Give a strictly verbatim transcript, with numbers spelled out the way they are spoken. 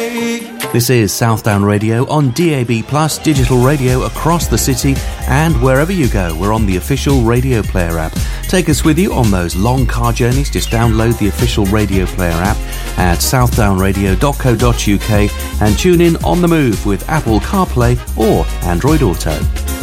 This is Southdown Radio on D A B Plus, digital radio across the city, and wherever you go, we're on the official Radio Player app. Take us with you on those long car journeys. Just download the official Radio Player app at southdown radio dot co dot uk and tune in on the move with Apple CarPlay or Android Auto.